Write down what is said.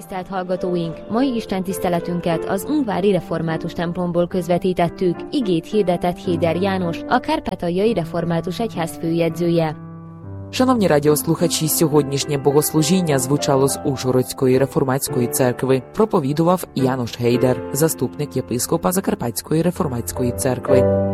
Tisztelt hallgatóink! Mai istentiszteletünket az Ungvári Református templomból közvetítettük, igét hirdetett Héder János, a Kárpátaljai Református Egyház főjegyzője. Шановні радіослухачі, сьогоднішнє богослужіння звучало з Ужгородської реформатської церкви. Проповідував Янош Гейдер, заступник єпископа Закарпатської реформатської церкви.